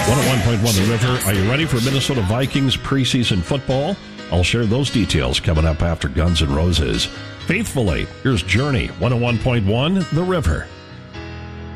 101.1 The River. Are you ready for Minnesota Vikings preseason football? I'll share those details coming up after Guns N' Roses. Faithfully, here's Journey, 101.1 The River.